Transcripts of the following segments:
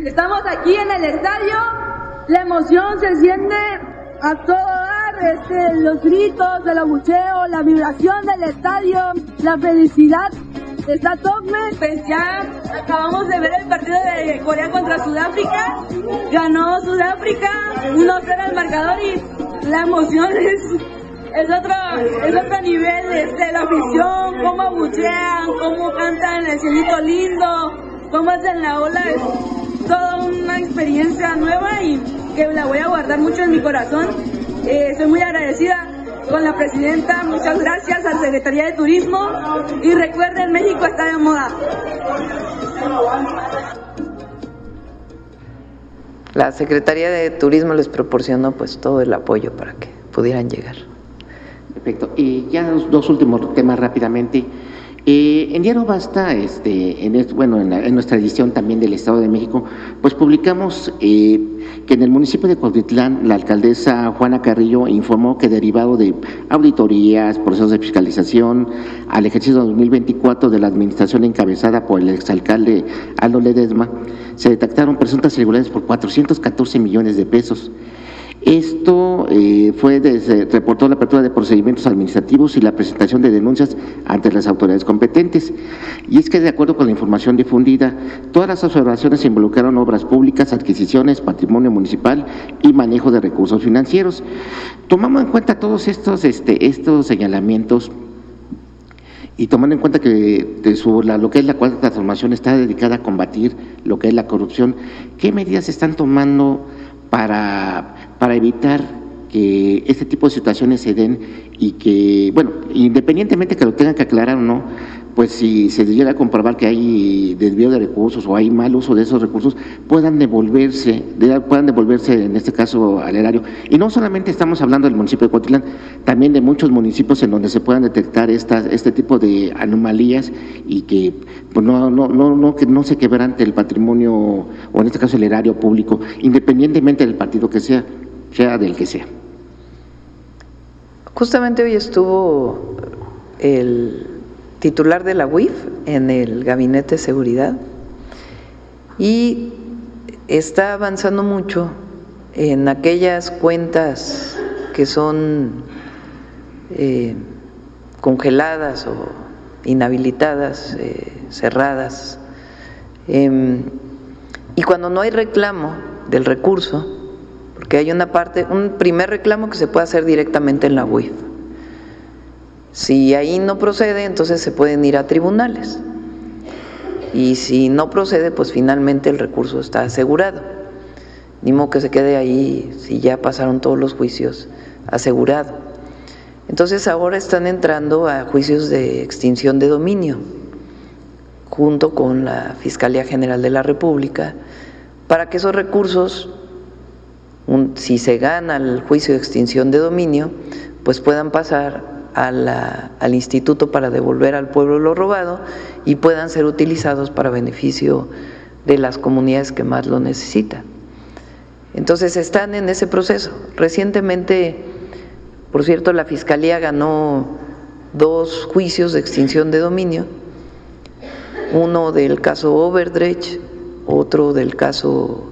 Estamos aquí en el estadio, la emoción se siente a todo dar, los gritos del abucheo, la vibración del estadio, la felicidad está tope. Pues ya acabamos de ver el partido de Corea contra Sudáfrica, ganó Sudáfrica 1-0 el marcador y la emoción es otro nivel, la afición, cómo abuchean, cómo cantan el cielito lindo, cómo hacen la ola, es toda una experiencia nueva y que la voy a guardar mucho en mi corazón. Soy muy agradecida con la presidenta, muchas gracias a la Secretaría de Turismo y recuerden, México está de moda. La Secretaría de Turismo les proporcionó pues todo el apoyo para que pudieran llegar. Perfecto. Y ya dos últimos temas rápidamente. En Diario Basta, en nuestra edición también del Estado de México, pues publicamos que en el municipio de Cuautitlán, la alcaldesa Juana Carrillo informó que derivado de auditorías, procesos de fiscalización al ejercicio 2024 de la administración encabezada por el exalcalde Aldo Ledesma, se detectaron presuntas irregularidades por 414 millones de pesos. Esto reportó la apertura de procedimientos administrativos y la presentación de denuncias ante las autoridades competentes. Y es que, de acuerdo con la información difundida, todas las observaciones involucraron obras públicas, adquisiciones, patrimonio municipal y manejo de recursos financieros. Tomando en cuenta todos estos señalamientos y tomando en cuenta que lo que es la cuarta transformación está dedicada a combatir lo que es la corrupción, ¿qué medidas se están tomando para evitar que este tipo de situaciones se den y que, bueno, independientemente que lo tengan que aclarar o no, pues si se llega a comprobar que hay desvío de recursos o hay mal uso de esos recursos, puedan devolverse en este caso al erario? Y no solamente estamos hablando del municipio de Cuautitlán, también de muchos municipios en donde se puedan detectar este tipo de anomalías y que pues que no se quebrante el patrimonio, o en este caso el erario público, independientemente del partido que sea del que sea. Justamente hoy estuvo el titular de la UIF en el Gabinete de Seguridad y está avanzando mucho en aquellas cuentas que son congeladas o inhabilitadas, cerradas, y cuando no hay reclamo del recurso, porque hay un primer reclamo que se puede hacer directamente en la UIF. Si ahí no procede, entonces se pueden ir a tribunales. Y si no procede, pues finalmente el recurso está asegurado. Ni modo que se quede ahí si ya pasaron todos los juicios asegurado. Entonces ahora están entrando a juicios de extinción de dominio, junto con la Fiscalía General de la República, para que esos recursos, si se gana el juicio de extinción de dominio, pues puedan pasar al instituto para devolver al pueblo lo robado y puedan ser utilizados para beneficio de las comunidades que más lo necesitan. Entonces están en ese proceso. Recientemente, por cierto, la Fiscalía ganó 2 juicios de extinción de dominio, uno del caso Overdrecht, otro del caso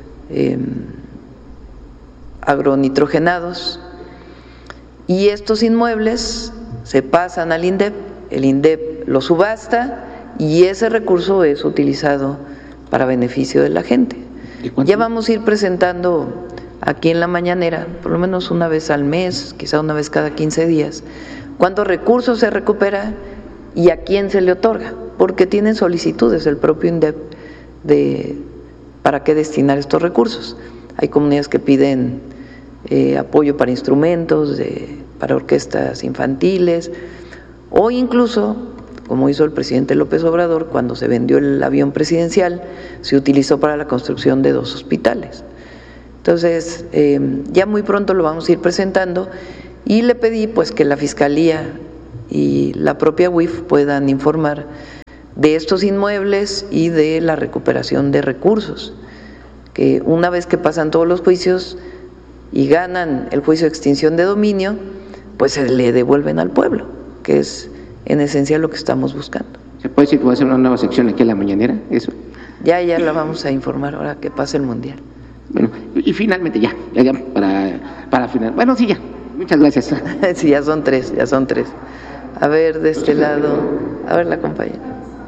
agronitrogenados, y estos inmuebles se pasan al INDEP, el INDEP los subasta y ese recurso es utilizado para beneficio de la gente. Ya vamos a ir presentando aquí en la mañanera, por lo menos una vez al mes, quizá una vez cada 15 días, cuántos recursos se recupera y a quién se le otorga, porque tienen solicitudes el propio INDEP para qué destinar estos recursos. Hay comunidades que piden apoyo para instrumentos, para orquestas infantiles, o incluso, como hizo el presidente López Obrador, cuando se vendió el avión presidencial, se utilizó para la construcción de 2 hospitales. Entonces, ya muy pronto lo vamos a ir presentando y le pedí pues que la Fiscalía y la propia UIF puedan informar de estos inmuebles y de la recuperación de recursos, que una vez que pasan todos los juicios y ganan el juicio de extinción de dominio, pues se le devuelven al pueblo, que es en esencia lo que estamos buscando. ¿Se puede decir que va a ser una nueva sección aquí en la mañanera? ¿Eso? Ya la vamos a informar ahora que pase el Mundial. Bueno, y finalmente ya para final. Bueno, sí, ya. Muchas gracias. Sí, ya son tres. A ver, de este lado, a ver la compañera.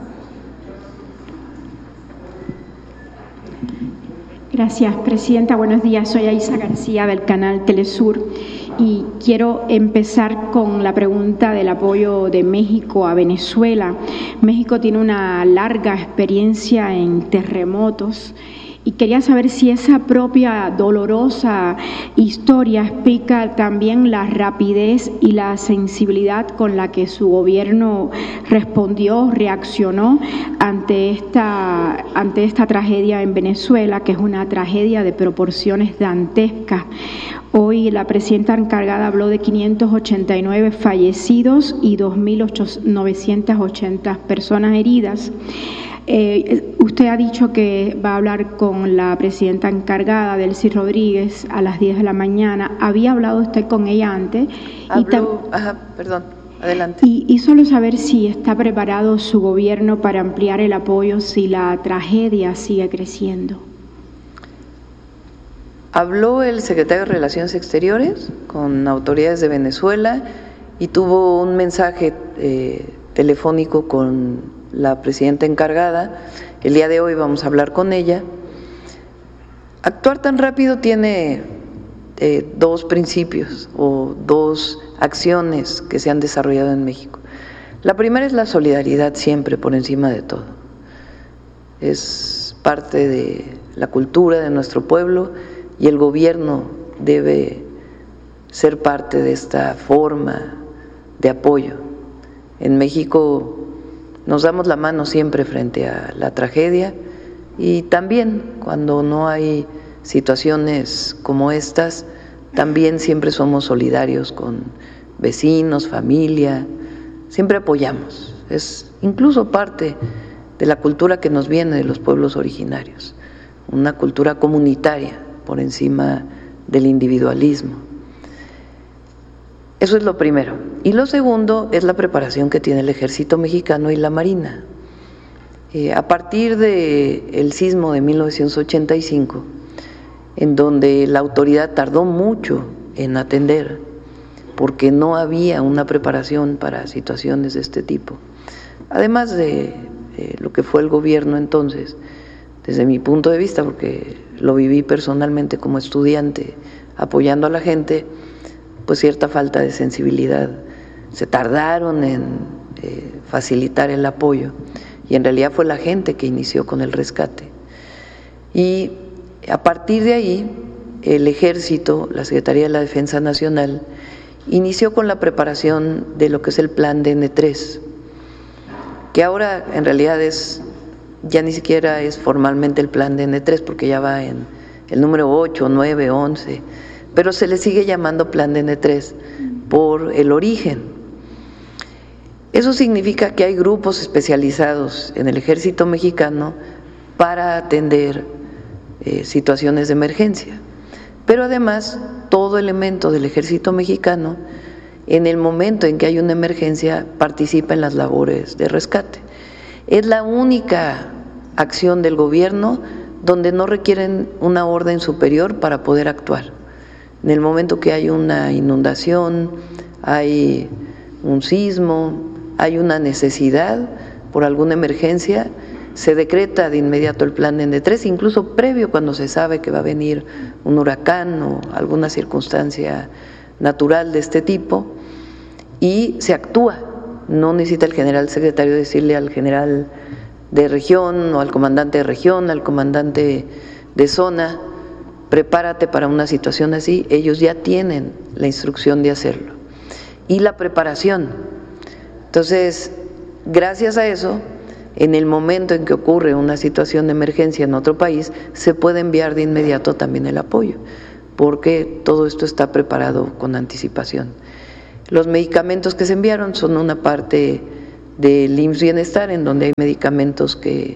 Gracias, presidenta. Buenos días. Soy Aisa García del canal Telesur y quiero empezar con la pregunta del apoyo de México a Venezuela. México tiene una larga experiencia en terremotos y quería saber si esa propia dolorosa historia explica también la rapidez y la sensibilidad con la que su gobierno reaccionó ante esta tragedia en Venezuela, que es una tragedia de proporciones dantescas. Hoy la presidenta encargada habló de 589 fallecidos y 2.980 personas heridas. Usted ha dicho que va a hablar con la presidenta encargada, Delcy Rodríguez, a las 10 de la mañana. ¿Había hablado usted con ella antes? Perdón, adelante. Y solo saber si está preparado su gobierno para ampliar el apoyo si la tragedia sigue creciendo. Habló el secretario de Relaciones Exteriores con autoridades de Venezuela y tuvo un mensaje telefónico con la presidenta encargada. El día de hoy vamos a hablar con ella. Actuar tan rápido tiene dos principios o dos acciones que se han desarrollado en México. La primera es la solidaridad siempre por encima de todo. Es parte de la cultura de nuestro pueblo y el gobierno debe ser parte de esta forma de apoyo. En México nos damos la mano siempre frente a la tragedia y también cuando no hay situaciones como estas, también siempre somos solidarios con vecinos, familia, siempre apoyamos. Es incluso parte de la cultura que nos viene de los pueblos originarios, una cultura comunitaria por encima del individualismo. Eso es lo primero. Y lo segundo es la preparación que tiene el Ejército Mexicano y la Marina. A partir del sismo de 1985, en donde la autoridad tardó mucho en atender, porque no había una preparación para situaciones de este tipo, además de lo que fue el gobierno entonces, desde mi punto de vista, porque lo viví personalmente como estudiante, apoyando a la gente, pues cierta falta de sensibilidad. Se tardaron en facilitar el apoyo y en realidad fue la gente que inició con el rescate. Y a partir de ahí, el Ejército, la Secretaría de la Defensa Nacional, inició con la preparación de lo que es el Plan DN3, que ahora en realidad ya ni siquiera es formalmente el Plan DN3, porque ya va en el número 8, 9, 11, pero se le sigue llamando Plan DN3 por el origen. Eso significa que hay grupos especializados en el Ejército Mexicano para atender situaciones de emergencia, pero además todo elemento del Ejército Mexicano, en el momento en que hay una emergencia, participa en las labores de rescate. Es la única acción del gobierno donde no requieren una orden superior para poder actuar. En el momento que hay una inundación, hay un sismo, hay una necesidad por alguna emergencia, se decreta de inmediato el plan DN3, incluso previo cuando se sabe que va a venir un huracán o alguna circunstancia natural de este tipo, y se actúa. No necesita el general secretario decirle al general de región o al comandante de región, al comandante de zona, prepárate para una situación así. Ellos ya tienen la instrucción de hacerlo. Y la preparación. Entonces, gracias a eso, en el momento en que ocurre una situación de emergencia en otro país, se puede enviar de inmediato también el apoyo, porque todo esto está preparado con anticipación. Los medicamentos que se enviaron son una parte del IMSS Bienestar, en donde hay medicamentos que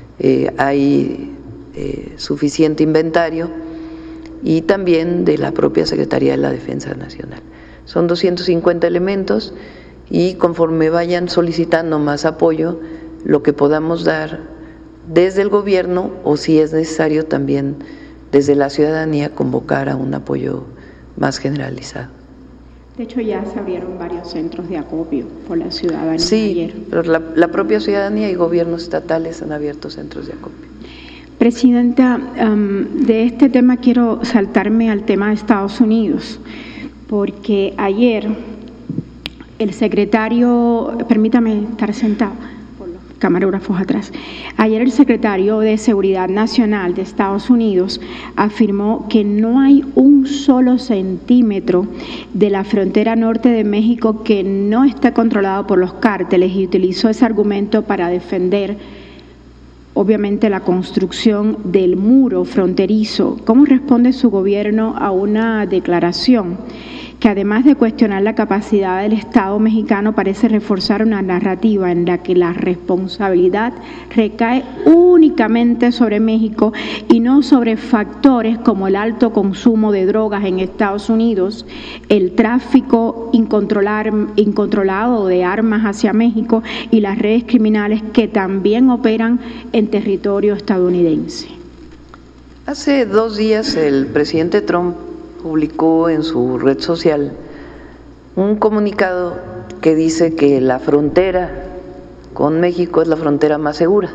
hay suficiente inventario, y también de la propia Secretaría de la Defensa Nacional. Son 250 elementos y conforme vayan solicitando más apoyo, lo que podamos dar desde el gobierno o si es necesario también desde la ciudadanía convocar a un apoyo más generalizado. De hecho, ya se abrieron varios centros de acopio por la ciudadanía. Sí, ayer. pero la propia ciudadanía y gobiernos estatales han abierto centros de acopio. Presidenta, de este tema quiero saltarme al tema de Estados Unidos, porque ayer el secretario, permítame estar sentada, por los camarógrafos atrás, ayer el secretario de Seguridad Nacional de Estados Unidos afirmó que no hay un solo centímetro de la frontera norte de México que no esté controlado por los cárteles y utilizó ese argumento para defender obviamente la construcción del muro fronterizo. ¿Cómo responde su gobierno a una declaración que además de cuestionar la capacidad del Estado mexicano parece reforzar una narrativa en la que la responsabilidad recae únicamente sobre México y no sobre factores como el alto consumo de drogas en Estados Unidos, el tráfico incontrolado de armas hacia México y las redes criminales que también operan en territorio estadounidense? Hace 2 días el presidente Trump publicó en su red social un comunicado que dice que la frontera con México es la frontera más segura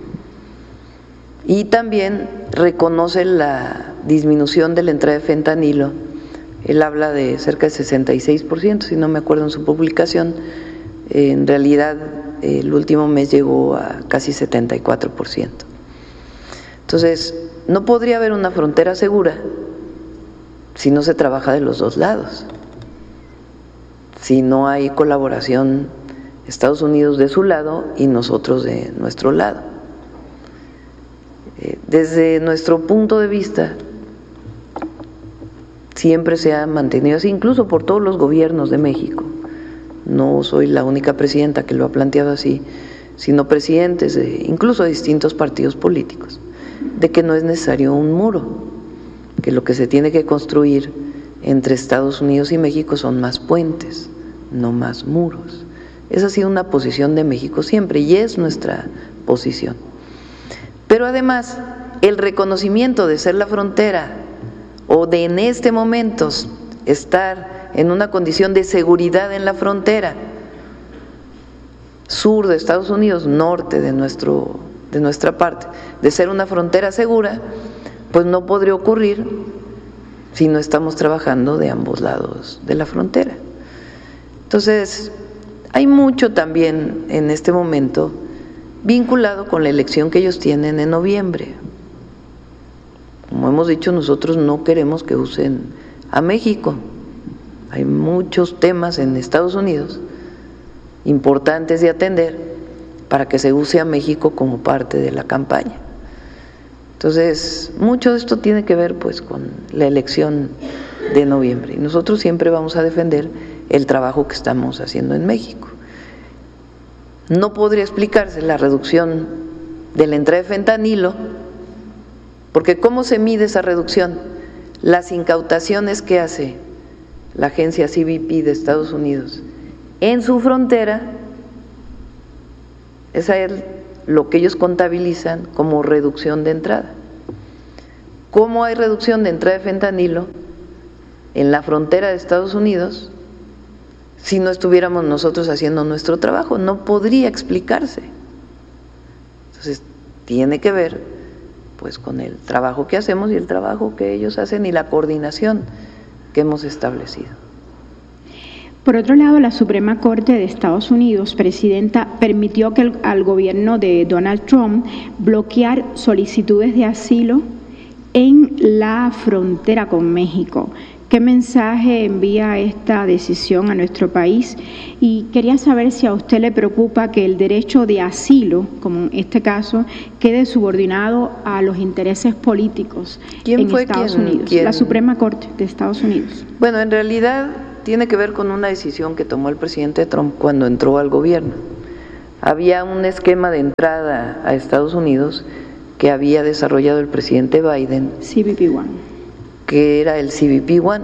y también reconoce la disminución de la entrada de fentanilo. Él habla de cerca de 66%, si no me acuerdo en su publicación. En realidad el último mes llegó a casi 74%. Entonces, no podría haber una frontera segura si no se trabaja de los dos lados, si no hay colaboración Estados Unidos de su lado y nosotros de nuestro lado. Desde nuestro punto de vista, siempre se ha mantenido así, incluso por todos los gobiernos de México. No soy la única presidenta que lo ha planteado así, sino presidentes incluso de distintos partidos políticos, de que no es necesario un muro, que lo que se tiene que construir entre Estados Unidos y México son más puentes, no más muros. Esa ha sido una posición de México siempre y es nuestra posición. Pero además, el reconocimiento de ser la frontera o de en este momento estar en una condición de seguridad en la frontera sur de Estados Unidos, norte de nuestra parte, de ser una frontera segura, pues no podría ocurrir si no estamos trabajando de ambos lados de la frontera. Entonces, hay mucho también en este momento vinculado con la elección que ellos tienen en noviembre. Como hemos dicho, nosotros no queremos que usen a México. Hay muchos temas en Estados Unidos importantes de atender para que se use a México como parte de la campaña. Entonces, mucho de esto tiene que ver pues con la elección de noviembre y nosotros siempre vamos a defender el trabajo que estamos haciendo en México. No podría explicarse la reducción de la entrada de fentanilo, porque ¿cómo se mide esa reducción? Las incautaciones que hace la agencia CBP de Estados Unidos en su frontera, esa es lo que ellos contabilizan como reducción de entrada. ¿Cómo hay reducción de entrada de fentanilo en la frontera de Estados Unidos si no estuviéramos nosotros haciendo nuestro trabajo? No podría explicarse. Entonces, tiene que ver pues con el trabajo que hacemos y el trabajo que ellos hacen y la coordinación que hemos establecido. Por otro lado, la Suprema Corte de Estados Unidos, Presidenta, permitió que al gobierno de Donald Trump bloquear solicitudes de asilo en la frontera con México. ¿Qué mensaje envía esta decisión a nuestro país? Y quería saber si a usted le preocupa que el derecho de asilo, como en este caso, quede subordinado a los intereses políticos en Estados Unidos. La Suprema Corte de Estados Unidos. Bueno, en realidad tiene que ver con una decisión que tomó el presidente Trump cuando entró al gobierno. Había un esquema de entrada a Estados Unidos que había desarrollado el presidente Biden, CBP-1, que era el CBP-1,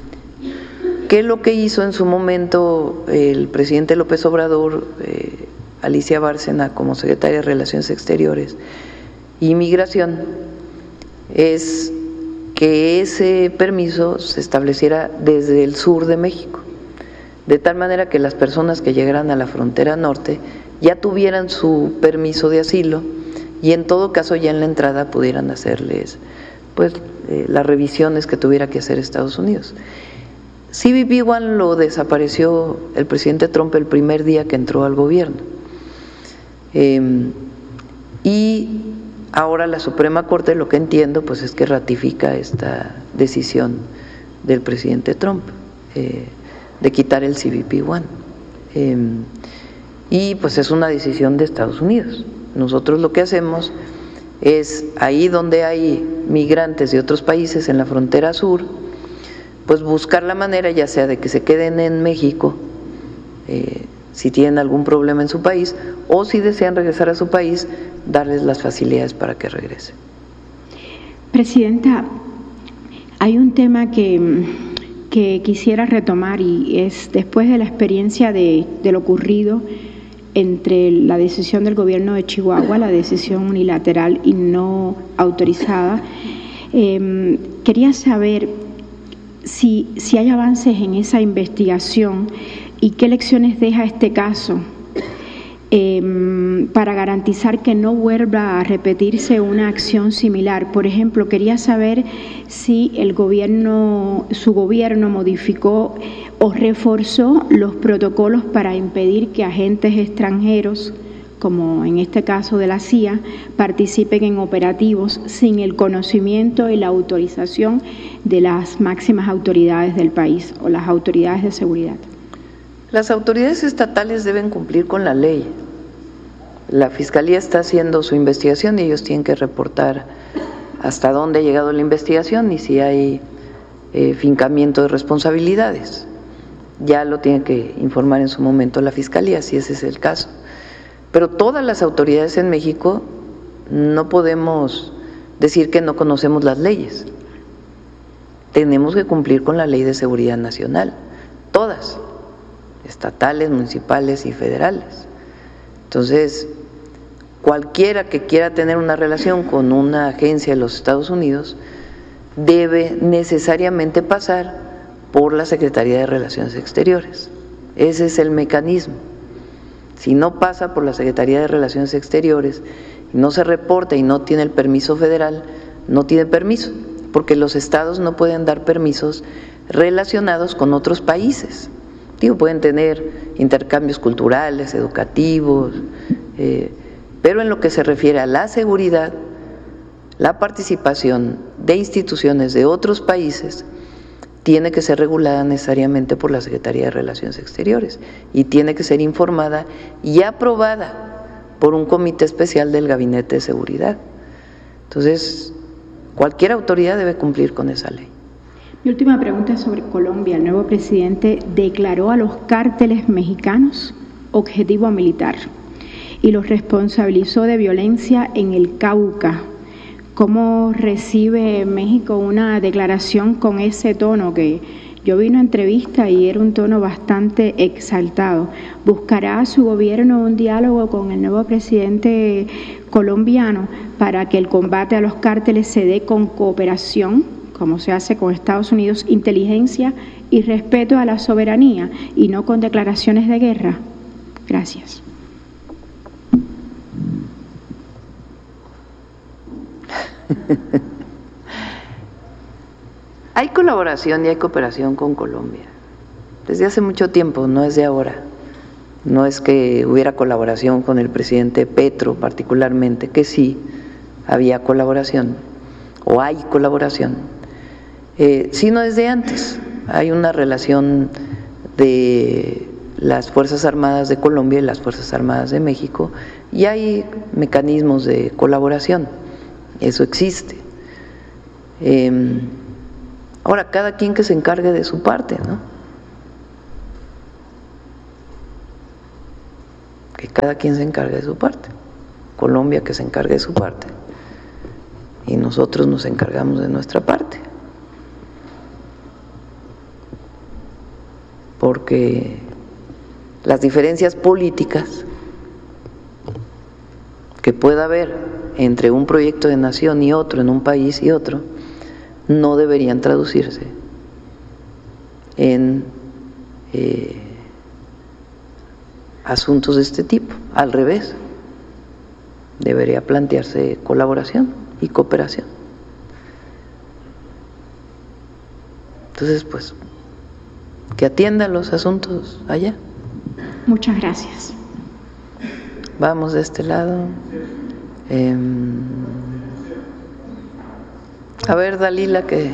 que lo que hizo en su momento el presidente López Obrador Alicia Bárcena como secretaria de Relaciones Exteriores y Migración es que ese permiso se estableciera desde el sur de México, de tal manera que las personas que llegaran a la frontera norte ya tuvieran su permiso de asilo y en todo caso ya en la entrada pudieran hacerles pues las revisiones que tuviera que hacer Estados Unidos. CBP One lo desapareció el presidente Trump el primer día que entró al gobierno. Y ahora la Suprema Corte, lo que entiendo, pues es que ratifica esta decisión del presidente Trump de quitar el CBP One. Y pues es una decisión de Estados Unidos. Nosotros lo que hacemos es, ahí donde hay migrantes de otros países en la frontera sur, pues buscar la manera, ya sea de que se queden en México, si tienen algún problema en su país, o si desean regresar a su país, darles las facilidades para que regresen. Presidenta, hay un tema que quisiera retomar y es después de la experiencia de lo ocurrido entre la decisión del gobierno de Chihuahua, la decisión unilateral y no autorizada. Quería saber si hay avances en esa investigación y qué lecciones deja este caso para garantizar que no vuelva a repetirse una acción similar. Por ejemplo, quería saber si su gobierno modificó o reforzó los protocolos para impedir que agentes extranjeros, como en este caso de la CIA, participen en operativos sin el conocimiento y la autorización de las máximas autoridades del país o las autoridades de seguridad. Las autoridades estatales deben cumplir con la ley. La Fiscalía está haciendo su investigación y ellos tienen que reportar hasta dónde ha llegado la investigación y si hay fincamiento de responsabilidades. Ya lo tiene que informar en su momento la Fiscalía, si ese es el caso. Pero todas las autoridades en México no podemos decir que no conocemos las leyes. Tenemos que cumplir con la Ley de Seguridad Nacional, todas, estatales, municipales y federales. Entonces, cualquiera que quiera tener una relación con una agencia de los Estados Unidos debe necesariamente pasar por la Secretaría de Relaciones Exteriores. Ese es el mecanismo. Si no pasa por la Secretaría de Relaciones Exteriores, no se reporta y no tiene el permiso federal, no tiene permiso, porque los estados no pueden dar permisos relacionados con otros países. Pueden tener intercambios culturales, educativos, pero en lo que se refiere a la seguridad, la participación de instituciones de otros países tiene que ser regulada necesariamente por la Secretaría de Relaciones Exteriores y tiene que ser informada y aprobada por un comité especial del Gabinete de Seguridad. Entonces, cualquier autoridad debe cumplir con esa ley. Mi última pregunta es sobre Colombia. El nuevo presidente declaró a los cárteles mexicanos objetivo militar y los responsabilizó de violencia en el Cauca. ¿Cómo recibe México una declaración con ese tono? Que yo vi una entrevista y era un tono bastante exaltado. ¿Buscará su gobierno un diálogo con el nuevo presidente colombiano para que el combate a los cárteles se dé con cooperación, como se hace con Estados Unidos, inteligencia y respeto a la soberanía y no con declaraciones de guerra? Gracias. Hay colaboración y hay cooperación con Colombia desde hace mucho tiempo, no es de ahora. No es que hubiera colaboración con el presidente Petro particularmente, que sí había colaboración o hay colaboración, sino desde antes. Hay una relación de las Fuerzas Armadas de Colombia y las Fuerzas Armadas de México y hay mecanismos de colaboración. Eso existe. Ahora, cada quien que se encargue de su parte, ¿no? Que cada quien se encargue de su parte. Colombia que se encargue de su parte. Y nosotros nos encargamos de nuestra parte. Porque las diferencias políticas que pueda haber entre un proyecto de nación y otro, en un país y otro, no deberían traducirse en asuntos de este tipo. Al revés, debería plantearse colaboración y cooperación. Entonces, pues, que atiendan los asuntos allá. Muchas gracias. Vamos de este lado. A ver, Dalila, que...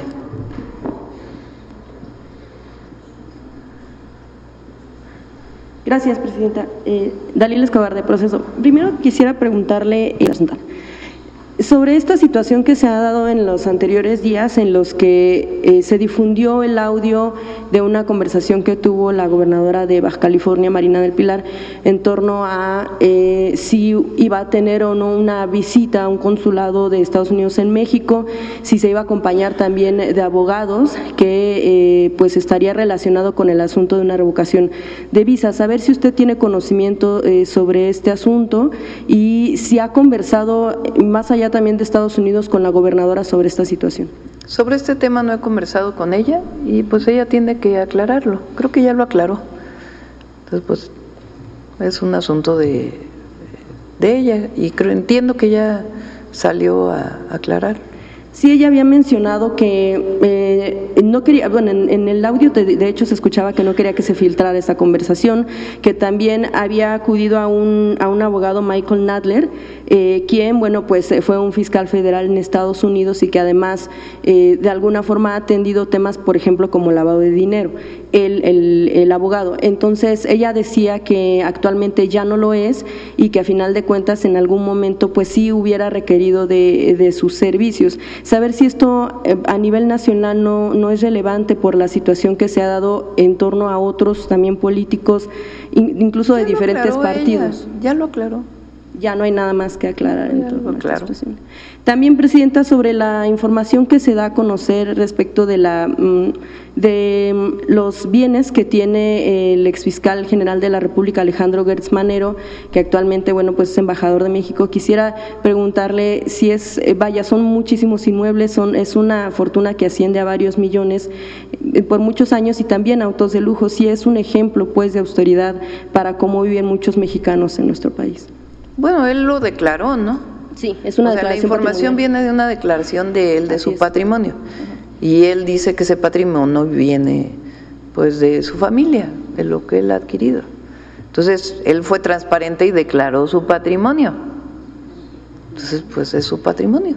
Gracias, Presidenta. Dalila Escobar, de Proceso. Primero quisiera preguntarle sobre esta situación que se ha dado en los anteriores días en los que se difundió el audio de una conversación que tuvo la gobernadora de Baja California, Marina del Pilar, en torno a si iba a tener o no una visita a un consulado de Estados Unidos en México, si se iba a acompañar también de abogados, que pues estaría relacionado con el asunto de una revocación de visas. A ver si usted tiene conocimiento sobre este asunto y si ha conversado más allá también de Estados Unidos con la gobernadora sobre esta situación. Sobre este tema no he conversado con ella y pues ella tiene que aclararlo. Creo que ya lo aclaró. Entonces pues es un asunto de ella y entiendo que ya salió a aclarar. Sí, ella había mencionado que no quería, bueno, en el audio de hecho se escuchaba que no quería que se filtrara esa conversación, que también había acudido a un abogado, Michael Nadler, quien, bueno, pues fue un fiscal federal en Estados Unidos y que además de alguna forma ha atendido temas, por ejemplo, como lavado de dinero, el abogado. Entonces ella decía que actualmente ya no lo es y que a final de cuentas en algún momento pues sí hubiera requerido de sus servicios. Saber si esto a nivel nacional no es relevante por la situación que se ha dado en torno a otros también políticos, incluso de diferentes partidos. Ya lo aclaró. Ya no hay nada más que aclarar en torno a esta situación. También, Presidenta, sobre la información que se da a conocer respecto de los bienes que tiene el exfiscal general de la República, Alejandro Gertz Manero, que actualmente, bueno, pues es embajador de México. Quisiera preguntarle si son muchísimos inmuebles, es una fortuna que asciende a varios millones por muchos años y también autos de lujo, si es un ejemplo, pues, de austeridad para cómo viven muchos mexicanos en nuestro país. Bueno, él lo declaró, ¿no? Sí, es una declaración. La información viene de una declaración de él, de su patrimonio. Y él dice que ese patrimonio viene, pues, de su familia, de lo que él ha adquirido. Entonces, él fue transparente y declaró su patrimonio. Entonces, pues, es su patrimonio.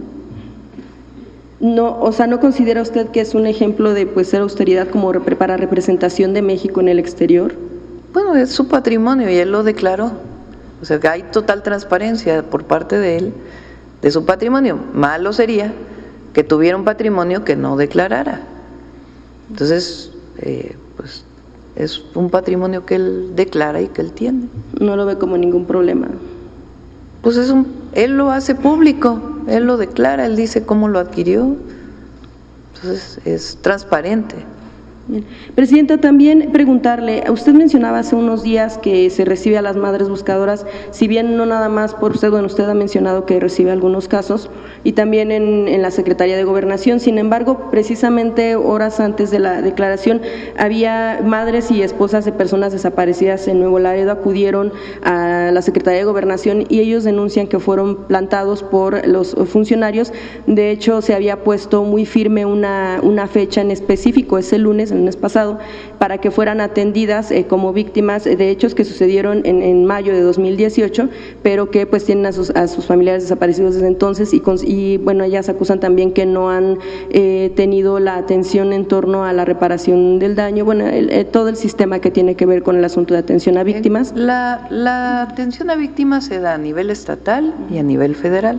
No, o sea, ¿no considera usted que es un ejemplo de, pues, ser austeridad como para representación de México en el exterior? Bueno, es su patrimonio y él lo declaró. O sea, que hay total transparencia por parte de él, de su patrimonio. Malo sería que tuviera un patrimonio que no declarara. Entonces, pues, es un patrimonio que él declara y que él tiene. No lo ve como ningún problema. Pues él lo hace público, él lo declara, él dice cómo lo adquirió. Entonces, es transparente. Bien. Presidenta, también preguntarle, usted mencionaba hace unos días que se recibe a las madres buscadoras, si bien no nada más por usted, bueno, usted ha mencionado que recibe algunos casos, y también en la Secretaría de Gobernación. Sin embargo, precisamente horas antes de la declaración, había madres y esposas de personas desaparecidas en Nuevo Laredo, acudieron a la Secretaría de Gobernación y ellos denuncian que fueron plantados por los funcionarios. De hecho, se había puesto muy firme una fecha en específico, ese lunes, el mes pasado, para que fueran atendidas como víctimas de hechos que sucedieron en mayo de 2018, pero que pues tienen a sus familiares desaparecidos desde entonces y bueno, ellas acusan también que no han tenido la atención en torno a la reparación del daño, bueno, todo el sistema que tiene que ver con el asunto de atención a víctimas. La atención a víctimas se da a nivel estatal y a nivel federal.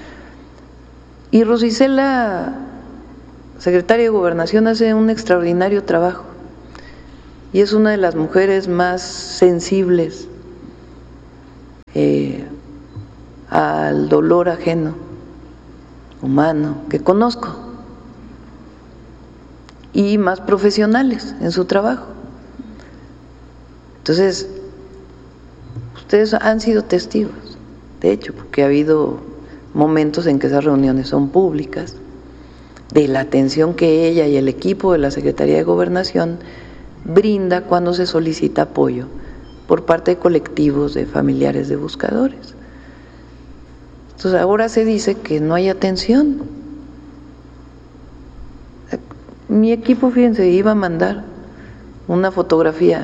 Y Rosicela, secretaria de Gobernación, hace un extraordinario trabajo y es una de las mujeres más sensibles al dolor ajeno, humano, que conozco, y más profesionales en su trabajo. Entonces, ustedes han sido testigos de hecho, porque ha habido momentos en que esas reuniones son públicas, de la atención que ella y el equipo de la Secretaría de Gobernación brinda cuando se solicita apoyo por parte de colectivos de familiares de buscadores. Entonces ahora se dice que no hay atención. Mi equipo, fíjense, iba a mandar una fotografía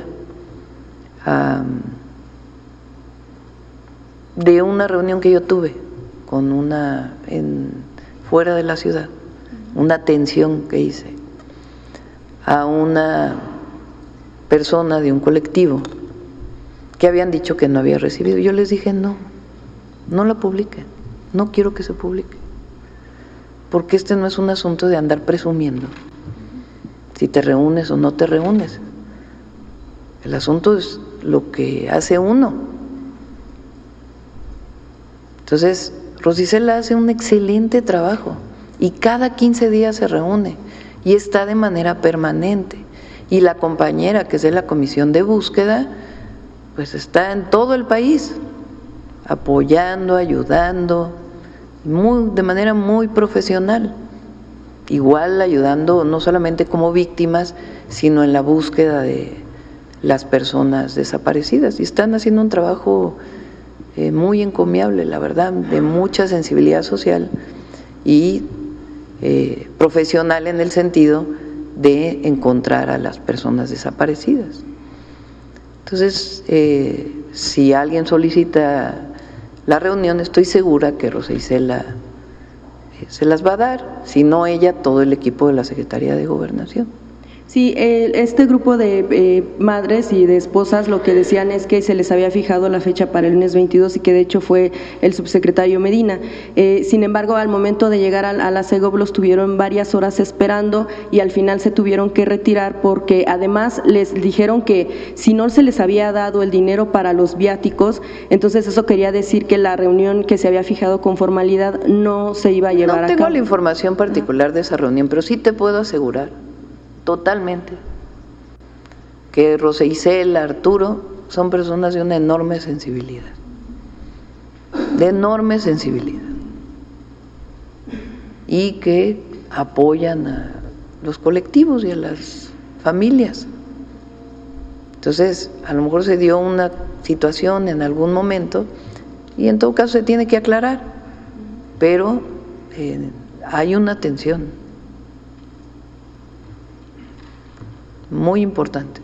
de una reunión que yo tuve con fuera de la ciudad, una atención que hice a una persona de un colectivo que habían dicho que no había recibido. Yo les dije no la publiquen, no quiero que se publique, porque este no es un asunto de andar presumiendo si te reúnes o no te reúnes. El asunto es lo que hace uno. Entonces, Rosicela hace un excelente trabajo y cada 15 días se reúne y está de manera permanente. Y la compañera que es de la comisión de búsqueda, pues está en todo el país, apoyando, ayudando, de manera muy profesional. Igual ayudando no solamente como víctimas, sino en la búsqueda de las personas desaparecidas. Y están haciendo un trabajo muy encomiable, la verdad, de mucha sensibilidad social y profesional en el sentido de encontrar a las personas desaparecidas. Entonces, si alguien solicita la reunión, estoy segura que Rosa Isela se las va a dar, si no ella, todo el equipo de la Secretaría de Gobernación. Sí, este grupo de madres y de esposas lo que decían es que se les había fijado la fecha para el lunes 22 y que de hecho fue el subsecretario Medina. Sin embargo, al momento de llegar a la Segov los tuvieron varias horas esperando y al final se tuvieron que retirar porque además les dijeron que si no se les había dado el dinero para los viáticos, entonces eso quería decir que la reunión que se había fijado con formalidad no se iba a llevar a cabo. No tengo la información particular de esa reunión, pero sí te puedo asegurar totalmente que Rosa Isela, Arturo son personas de una enorme sensibilidad, y que apoyan a los colectivos y a las familias. Entonces, a lo mejor se dio una situación en algún momento y en todo caso se tiene que aclarar, pero hay una atención muy importante.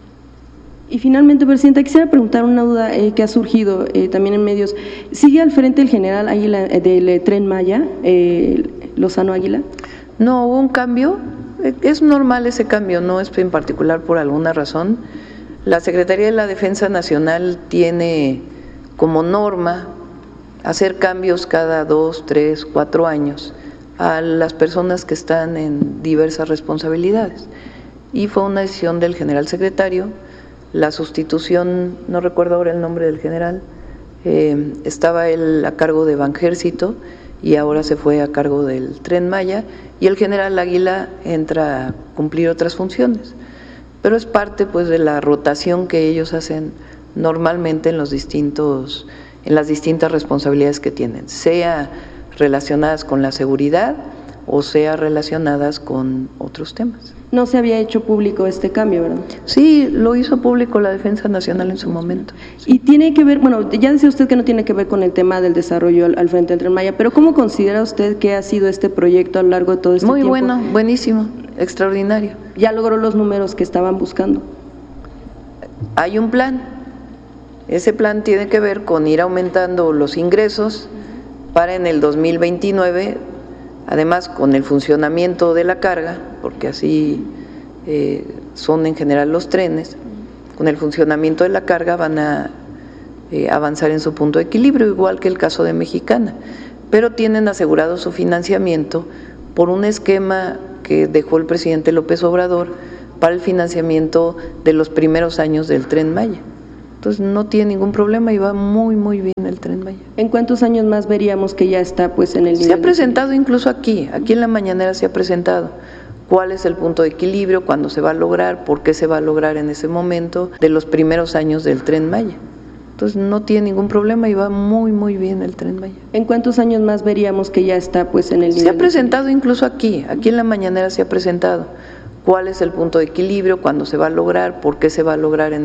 Y finalmente, Presidenta, quisiera preguntar una duda que ha surgido también en medios. ¿Sigue al frente el general Águila del Tren Maya, Lozano Águila? No, hubo un cambio, es normal ese cambio, no es en particular por alguna razón. La Secretaría de la Defensa Nacional tiene como norma hacer cambios cada 2, 3, 4 años a las personas que están en diversas responsabilidades. Y fue una decisión del general secretario, la sustitución, no recuerdo ahora el nombre del general, estaba él a cargo de Banjército y ahora se fue a cargo del Tren Maya y el general Águila entra a cumplir otras funciones, pero es parte pues de la rotación que ellos hacen normalmente en las distintas responsabilidades que tienen, sea relacionadas con la seguridad o sea relacionadas con otros temas. No se había hecho público este cambio, ¿verdad? Sí, lo hizo público la Defensa Nacional en su momento. Sí. Y tiene que ver, bueno, ya decía usted que no tiene que ver con el tema del desarrollo al frente del Tren Maya, pero ¿cómo considera usted que ha sido este proyecto a lo largo de todo este tiempo? Muy bueno, buenísimo, extraordinario. ¿Ya logró los números que estaban buscando? Hay un plan. Ese plan tiene que ver con ir aumentando los ingresos para en el 2029, además con el funcionamiento de la carga, porque así son en general los trenes, con el funcionamiento de la carga van a avanzar en su punto de equilibrio, igual que el caso de Mexicana, pero tienen asegurado su financiamiento por un esquema que dejó el presidente López Obrador para el financiamiento de los primeros años del Tren Maya. Entonces no tiene ningún problema y va muy muy bien el Tren Maya. ¿En cuántos años más veríamos que ya está pues en el nivel? Se ha presentado incluso aquí en la mañanera se ha presentado cuál es el punto de equilibrio, cuándo se va a lograr, por qué se va a lograr en ese momento de los primeros años del Tren Maya. Entonces no tiene ningún problema y va muy, muy bien el Tren Maya. ¿En cuántos años más veríamos que ya está pues en el nivel? Se ha presentado incluso aquí en la mañanera se ha presentado cuál es el punto de equilibrio, cuándo se va a lograr, por qué se va a lograr en